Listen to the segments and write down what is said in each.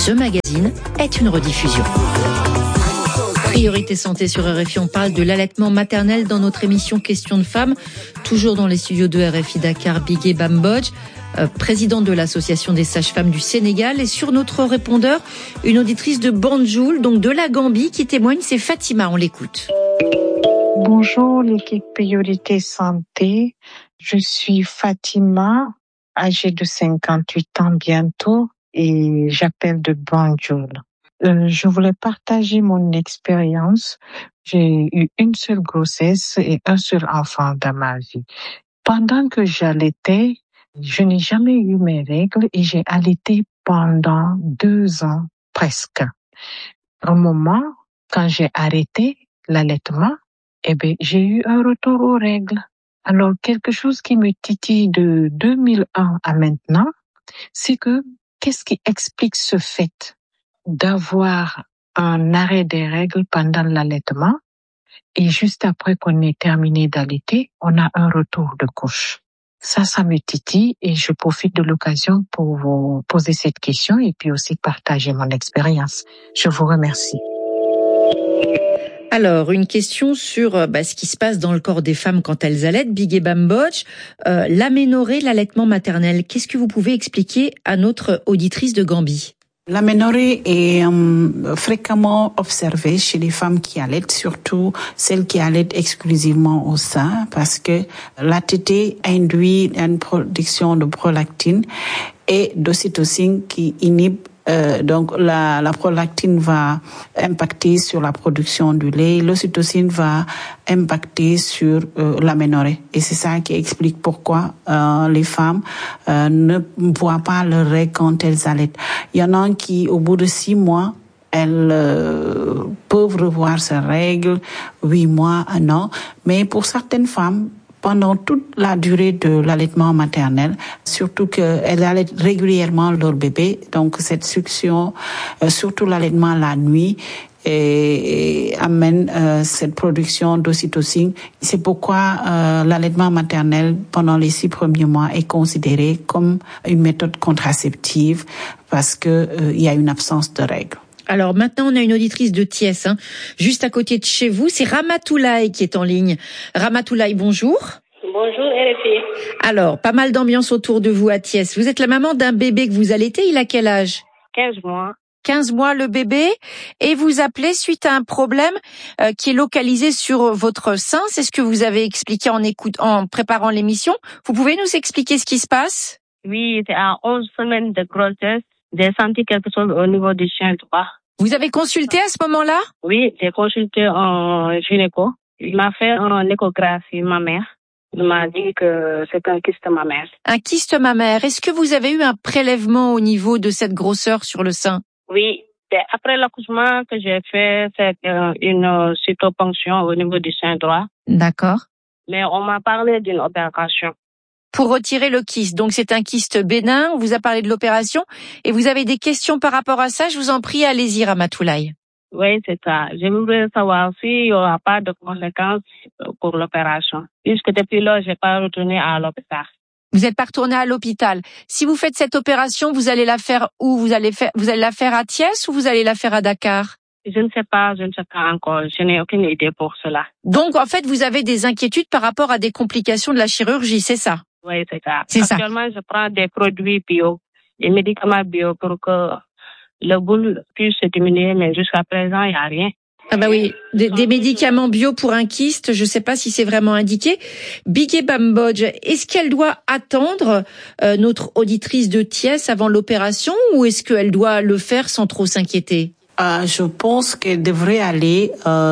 Ce magazine est une rediffusion. Priorité santé sur RFI, on parle de l'allaitement maternel dans notre émission Questions de femmes, toujours dans les studios de RFI Dakar, Bigué Bambodj, présidente de l'association des sages-femmes du Sénégal, et sur notre répondeur, une auditrice de Banjul, donc de la Gambie, qui témoigne, c'est Fatima, on l'écoute. Bonjour l'équipe Priorité Santé, je suis Fatima, âgée de 58 ans bientôt, et j'appelle de Banjul. Je voulais partager mon expérience. J'ai eu une seule grossesse et un seul enfant dans ma vie. Pendant que j'allaitais, je n'ai jamais eu mes règles et j'ai allaité pendant 2 ans presque. Au moment, quand j'ai arrêté l'allaitement, j'ai eu un retour aux règles. Alors, quelque chose qui me titille de 2001 à maintenant, c'est que qu'est-ce qui explique ce fait d'avoir un arrêt des règles pendant l'allaitement et juste après qu'on ait terminé d'allaiter, on a un retour de couche. Ça me titille et je profite de l'occasion pour vous poser cette question et puis aussi partager mon expérience. Je vous remercie. Alors, une question sur ce qui se passe dans le corps des femmes quand elles allaitent. Bigué Bambodj, l'aménorrhée, l'allaitement maternel, qu'est-ce que vous pouvez expliquer à notre auditrice de Gambie ? L'aménorrhée est fréquemment observée chez les femmes qui allaitent, surtout celles qui allaitent exclusivement au sein, parce que la tétée induit une production de prolactine et d'ocytocine qui inhibe. Donc la prolactine va impacter sur la production du lait, l'ocytocine va impacter sur l'aménorrhée. Et c'est ça qui explique pourquoi les femmes ne voient pas leurs règles quand elles allaitent. Il y en a qui, au bout de 6 mois, elles peuvent revoir ces règles, 8 mois, 1 an. Mais pour certaines femmes, pendant toute la durée de l'allaitement maternel, surtout qu'elles allaitent régulièrement leur bébé, donc cette succion, surtout l'allaitement la nuit, amène cette production d'ocytocine. C'est pourquoi l'allaitement maternel pendant les 6 premiers mois est considéré comme une méthode contraceptive parce que il y a une absence de règles. Alors maintenant, on a une auditrice de Thiès, juste à côté de chez vous. C'est Ramatoulaye qui est en ligne. Ramatoulaye, bonjour. Bonjour RFI. Alors, pas mal d'ambiance autour de vous à Thiès. Vous êtes la maman d'un bébé que vous allaitez. Il a quel âge ? 15 mois. 15 mois le bébé. Et vous appelez suite à un problème qui est localisé sur votre sein. C'est ce que vous avez expliqué en préparant l'émission. Vous pouvez nous expliquer ce qui se passe ? Oui, c'est à 11 semaines de grossesse. J'ai senti quelque chose au niveau du sein droit. Vous avez consulté à ce moment-là ? Oui, j'ai consulté un gynéco. Il m'a fait une échographie mammaire. Il m'a dit que c'est un kyste mammaire. Un kyste mammaire. Est-ce que vous avez eu un prélèvement au niveau de cette grosseur sur le sein ? Oui, c'est après l'accouchement que j'ai fait une cytoponction au niveau du sein droit. D'accord. Mais on m'a parlé d'une opération. Pour retirer le kyste. Donc c'est un kyste bénin, on vous a parlé de l'opération et vous avez des questions par rapport à ça, je vous en prie, allez-y Ramatoulaye. Oui, c'est ça. Je voudrais savoir s'il n'y aura pas de conséquences pour l'opération. Puisque depuis là, je n'ai pas retourné à l'hôpital. Vous n'êtes pas retourné à l'hôpital. Si vous faites cette opération, vous allez la faire où ? Vous allez la faire à Thiès ou vous allez la faire à Dakar ? Je ne sais pas encore. Je n'ai aucune idée pour cela. Donc en fait, vous avez des inquiétudes par rapport à des complications de la chirurgie, c'est ça ? Oui, c'est ça. C'est Actuellement, je prends des produits bio, des médicaments bio pour que le boule puisse se diminuer, mais jusqu'à présent, il n'y a rien. Ah bah oui, des médicaments bio pour un kyste, je ne sais pas si c'est vraiment indiqué. Bigué Bambodj, est-ce qu'elle doit attendre notre auditrice de Thiès avant l'opération ou est-ce qu'elle doit le faire sans trop s'inquiéter ? Je pense qu'elle devrait aller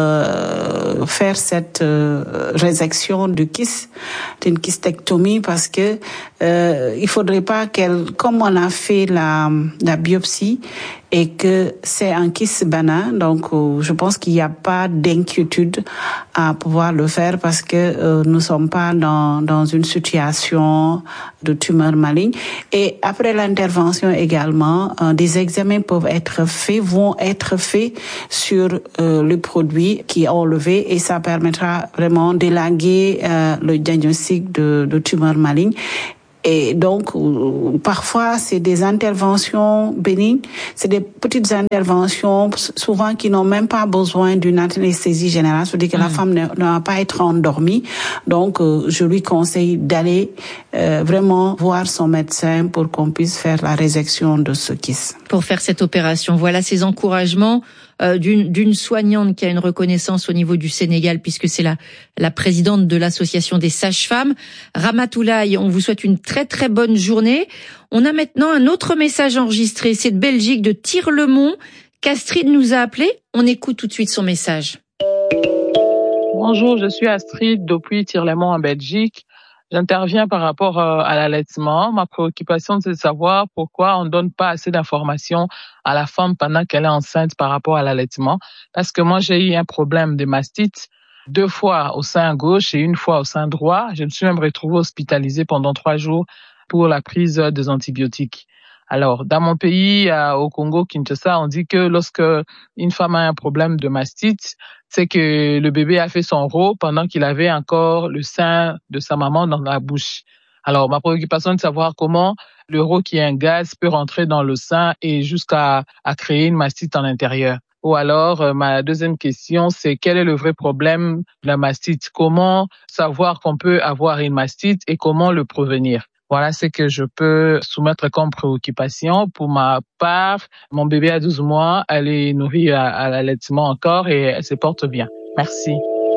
faire cette résection du kyste, d'une kystectomie, parce que il faudrait pas qu'elle, comme on a fait la biopsie et que c'est un kyste bénin, donc je pense qu'il n'y a pas d'inquiétude à pouvoir le faire parce que nous sommes pas dans une situation de tumeur maligne. Et après l'intervention également, des examens vont être faits sur le produit qui est enlevé et ça permettra vraiment d'élaguer le diagnostic de tumeur maligne. Et donc, parfois, c'est des interventions bénignes, c'est des petites interventions, souvent qui n'ont même pas besoin d'une anesthésie générale, c'est-à-dire que la femme ne va pas être endormie. Donc, je lui conseille d'aller vraiment voir son médecin pour qu'on puisse faire la résection de ce kyste. Pour faire cette opération, voilà ces encouragements d'une soignante qui a une reconnaissance au niveau du Sénégal, puisque c'est la présidente de l'association des sages-femmes. Ramatoulaye, on vous souhaite une très très bonne journée. On a maintenant un autre message enregistré, c'est de Belgique, de Tirlemont. qu'Astrid nous a appelé. On écoute tout de suite son message. Bonjour, je suis Astrid depuis Tirlemont en Belgique. J'interviens par rapport à l'allaitement. Ma préoccupation, c'est de savoir pourquoi on ne donne pas assez d'informations à la femme pendant qu'elle est enceinte par rapport à l'allaitement. Parce que moi, j'ai eu un problème de mastite 2 fois au sein gauche et 1 fois au sein droit. Je me suis même retrouvée hospitalisée pendant 3 jours pour la prise des antibiotiques. Alors, dans mon pays, au Congo, Kinshasa, on dit que lorsque une femme a un problème de mastite, c'est que le bébé a fait son rot pendant qu'il avait encore le sein de sa maman dans la bouche. Alors, ma préoccupation est de savoir comment le rot, qui est un gaz, peut rentrer dans le sein et jusqu'à créer une mastite en l'intérieur. Ou alors, ma deuxième question, c'est quel est le vrai problème de la mastite? Comment savoir qu'on peut avoir une mastite et comment le prévenir? Voilà ce que je peux soumettre comme préoccupation. Pour ma part, mon bébé a 12 mois, elle est nourrie à l'allaitement encore et elle se porte bien. Merci.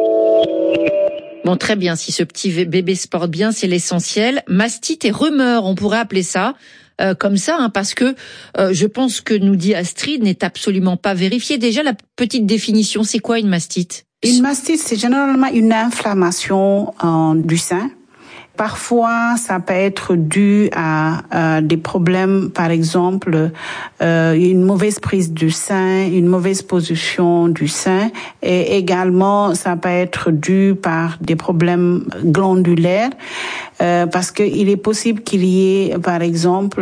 Bon, très bien. Si ce petit bébé se porte bien, c'est l'essentiel. Mastite et rumeur, on pourrait appeler ça comme ça, parce que je pense que nous dit Astrid n'est absolument pas vérifié. Déjà, la petite définition, c'est quoi une mastite? Une mastite, c'est généralement une inflammation du sein. Parfois, ça peut être dû à des problèmes, par exemple, une mauvaise prise du sein, une mauvaise position du sein, et également, ça peut être dû par des problèmes glandulaires, parce que il est possible qu'il y ait, par exemple,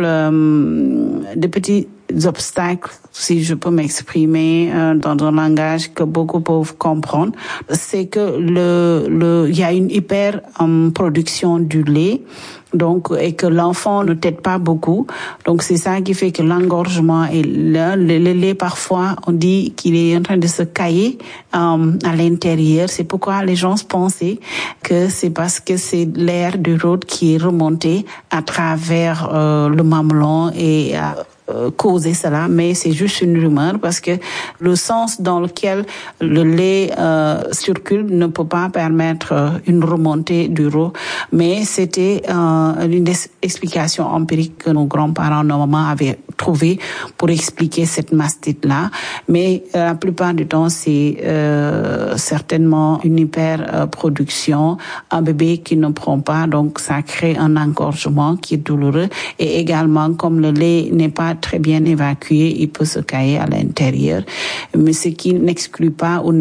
des petits obstacles, si je peux m'exprimer dans un langage que beaucoup peuvent comprendre, c'est que il y a une hyper production du lait, donc, et que l'enfant ne tète pas beaucoup. Donc, c'est ça qui fait que l'engorgement est là. Le lait, parfois, on dit qu'il est en train de se cailler à l'intérieur. C'est pourquoi les gens pensaient que c'est parce que c'est l'air du rot qui est remonté à travers le mamelon et causer cela, mais c'est juste une rumeur parce que le sens dans lequel le lait circule ne peut pas permettre une remontée du rot, mais c'était une explication empirique que nos grands-parents, nos mamans avaient trouvé pour expliquer cette mastite-là, mais la plupart du temps c'est certainement une hyperproduction, un bébé qui ne prend pas, donc ça crée un engorgement qui est douloureux, et également comme le lait n'est pas très bien évacué, il peut se cailler à l'intérieur, mais ce qui n'exclut pas ou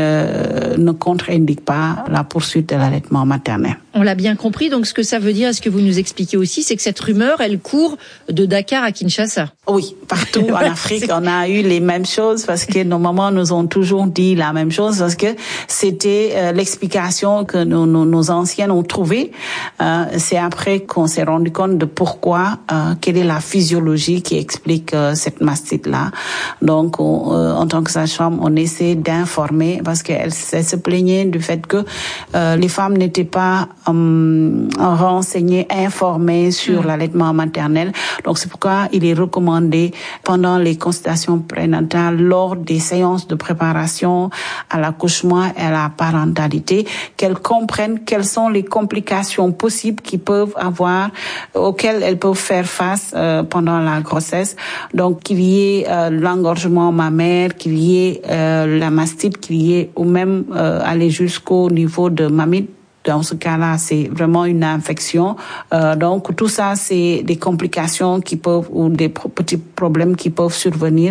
ne contre-indique pas la poursuite de l'allaitement maternel. On l'a bien compris, donc ce que ça veut dire, ce que vous nous expliquez aussi, c'est que cette rumeur, elle court de Dakar à Kinshasa. Oui, partout en Afrique, on a eu les mêmes choses parce que nos mamans nous ont toujours dit la même chose, parce que c'était l'explication que nos anciennes ont trouvée. C'est après qu'on s'est rendu compte de pourquoi, quelle est la physiologie qui explique cette mastite-là. Donc, en tant que sage-femme, on essaie d'informer parce qu'elle se plaignait du fait que les femmes n'étaient pas renseignées, informées sur l'allaitement maternel. Donc, c'est pourquoi il est recommandé pendant les consultations prénatales, lors des séances de préparation à l'accouchement et à la parentalité, qu'elles comprennent quelles sont les complications possibles qu'ils peuvent avoir, auxquelles elles peuvent faire face pendant la grossesse. Donc, qu'il y ait l'engorgement mammaire, qu'il y ait la mastite, qu'il y ait ou même aller jusqu'au niveau de mamite. Dans ce cas-là, c'est vraiment une infection. Donc, tout ça, c'est des complications qui peuvent, ou des petits problèmes qui peuvent survenir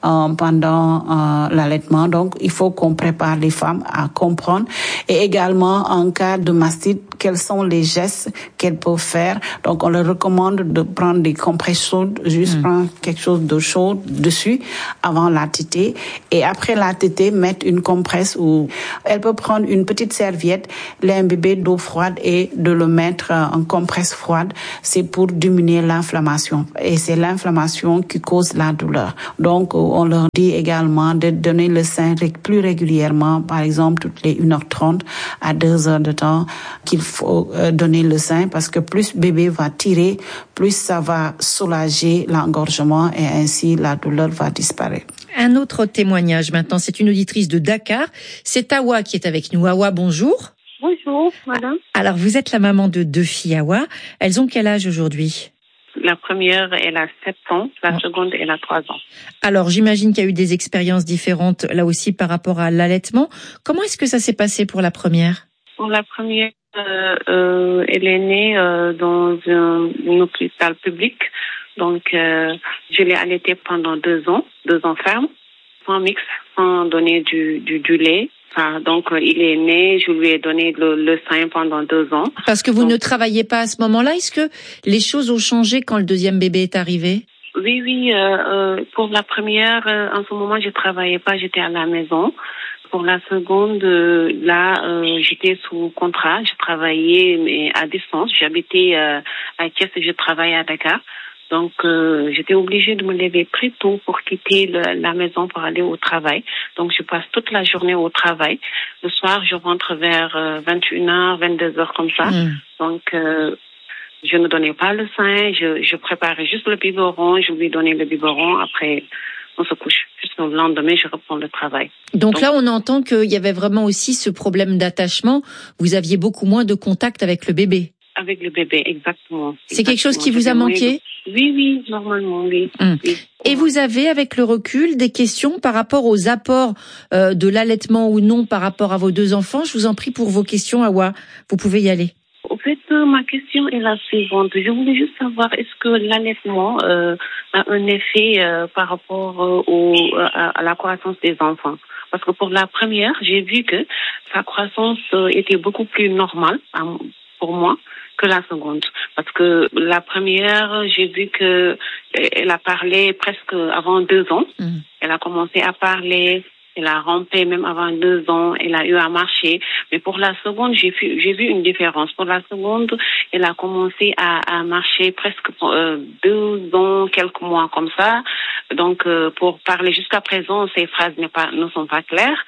pendant l'allaitement. Donc, il faut qu'on prépare les femmes à comprendre. Et également, en cas de mastite, quels sont les gestes qu'elles peuvent faire. Donc, on leur recommande de prendre des compresses chaudes, juste prendre quelque chose de chaud dessus avant la tétée. Et après la tétée, mettre une compresse, ou elle peut prendre une petite serviette, l'imbiber bébé d'eau froide et de le mettre en compresse froide, c'est pour diminuer l'inflammation. Et c'est l'inflammation qui cause la douleur. Donc, on leur dit également de donner le sein plus régulièrement, par exemple, toutes les 1h30 à 2 heures de temps qu'il faut donner le sein parce que plus bébé va tirer, plus ça va soulager l'engorgement et ainsi la douleur va disparaître. Un autre témoignage maintenant, c'est une auditrice de Dakar. C'est Awa qui est avec nous. Awa, bonjour. Bonjour, madame. Alors, vous êtes la maman de 2 filles, Awa. Elles ont quel âge aujourd'hui ? La première, elle a 7 ans. La seconde, elle a 3 ans. Alors, j'imagine qu'il y a eu des expériences différentes, là aussi, par rapport à l'allaitement. Comment est-ce que ça s'est passé pour la première ? Pour la première, elle est née dans un hôpital public. Donc, je l'ai allaitée pendant 2 ans ferme, sans mix, sans donner du lait. Donc, il est né, je lui ai donné le sein pendant 2 ans. Parce que vous ne travailliez pas à ce moment-là. Est-ce que les choses ont changé quand le deuxième bébé est arrivé ? Oui. Pour la première, en ce moment, je travaillais pas, j'étais à la maison. Pour la seconde, j'étais sous contrat, je travaillais mais à distance. J'habitais à Thiès et je travaillais à Dakar. Donc, j'étais obligée de me lever très tôt pour quitter la maison pour aller au travail. Donc, je passe toute la journée au travail. Le soir, je rentre vers 21h, 22h comme ça. Donc, je ne donnais pas le sein. Je préparais juste le biberon. Je lui donnais le biberon. Après, on se couche. Juste le lendemain, je reprends le travail. Donc là, on entend qu'il y avait vraiment aussi ce problème d'attachement. Vous aviez beaucoup moins de contact avec le bébé. Avec le bébé, exactement. C'est quelque chose qui vous a manqué ? Oui, normalement, oui. Oui. Et vous avez, avec le recul, des questions par rapport aux apports de l'allaitement ou non par rapport à vos 2 enfants ? Je vous en prie pour vos questions, Awa. Vous pouvez y aller. Au fait, ma question est la suivante. Je voulais juste savoir, est-ce que l'allaitement a un effet par rapport à la croissance des enfants ? Parce que pour la première, j'ai vu que sa croissance était beaucoup plus normale pour moi que la seconde. Parce que la première, j'ai vu que elle a parlé presque avant 2 ans. Elle a commencé à parler, elle a rampé même avant 2 ans, elle a eu à marcher. Mais pour la seconde, j'ai vu une différence. Pour la seconde, elle a commencé à marcher presque 2 ans, quelques mois comme ça. Donc, pour parler jusqu'à présent, ces phrases ne sont pas claires.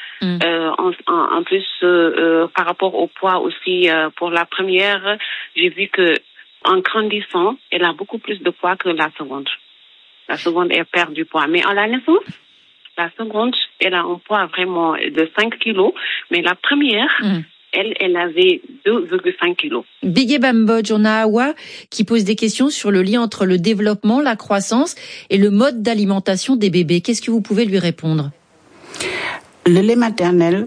En plus, par rapport au poids aussi, pour la première, j'ai vu que en grandissant, elle a beaucoup plus de poids que la seconde. La seconde, elle perd du poids. Mais à la naissance, la seconde, elle a un poids vraiment de 5 kilos. Mais la première, elle avait 2,5 kilos. Bigé Bambodge, on a Awa qui pose des questions sur le lien entre le développement, la croissance et le mode d'alimentation des bébés. Qu'est-ce que vous pouvez lui répondre ? Le lait maternel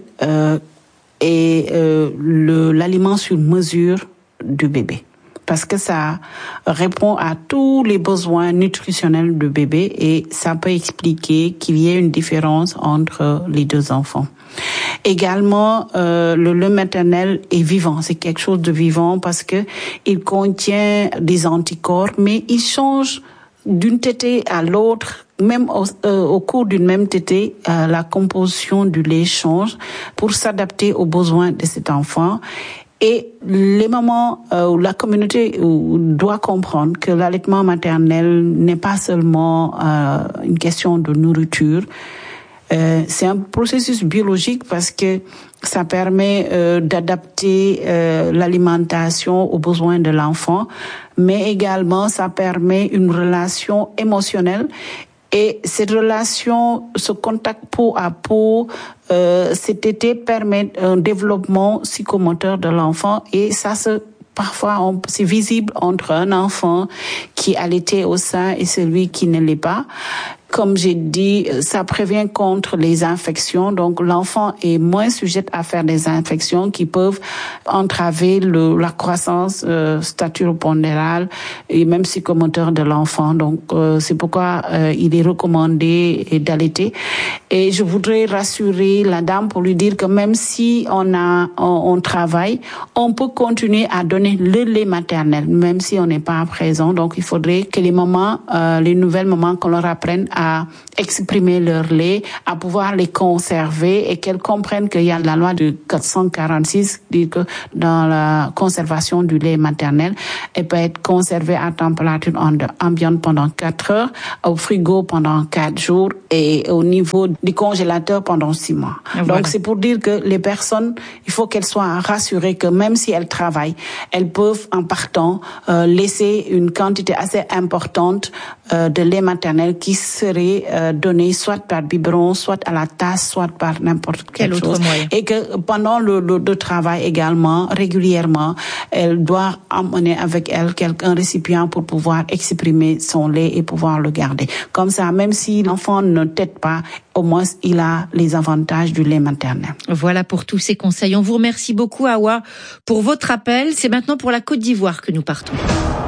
est l'aliment sur mesure du bébé. Parce que ça répond à tous les besoins nutritionnels du bébé et ça peut expliquer qu'il y ait une différence entre les 2 enfants. Également, le lait maternel est vivant, c'est quelque chose de vivant parce que il contient des anticorps, mais il change d'une tétée à l'autre. Même au cours d'une même tétée, la composition du lait change pour s'adapter aux besoins de cet enfant. Et les mamans ou la communauté doit comprendre que l'allaitement maternel n'est pas seulement une question de nourriture. C'est un processus biologique parce que ça permet d'adapter l'alimentation aux besoins de l'enfant, mais également ça permet une relation émotionnelle. Et cette relation, ce contact peau à peau, cet été permet un développement psychomoteur de l'enfant et ça parfois c'est visible entre un enfant qui est allaité au sein et celui qui ne l'est pas. Comme j'ai dit, ça prévient contre les infections. Donc, l'enfant est moins sujet à faire des infections qui peuvent entraver la croissance staturo-pondérale et même psychomoteur de l'enfant. Donc, c'est pourquoi il est recommandé d'allaiter. Et je voudrais rassurer la dame pour lui dire que même si on travaille, on peut continuer à donner le lait maternel, même si on n'est pas présent. Donc, il faudrait que les mamans, les nouvelles mamans, qu'on leur apprenne à exprimer leur lait, à pouvoir les conserver et qu'elles comprennent qu'il y a la loi de 446 qui dit que dans la conservation du lait maternel, elle peut être conservée à température ambiante pendant 4 heures, au frigo pendant 4 jours et au niveau du congélateur pendant 6 mois. Voilà. Donc c'est pour dire que les personnes, il faut qu'elles soient rassurées que même si elles travaillent, elles peuvent en partant laisser une quantité assez importante de lait maternel qui serait donné soit par biberon, soit à la tasse, soit par n'importe quelle chose. Moyen. Et que pendant le travail également, régulièrement, elle doit emmener avec elle un récipient pour pouvoir exprimer son lait et pouvoir le garder. Comme ça, même si l'enfant ne tète pas, au moins il a les avantages du lait maternel. Voilà pour tous ces conseils. On vous remercie beaucoup, Awa, pour votre appel. C'est maintenant pour la Côte d'Ivoire que nous partons.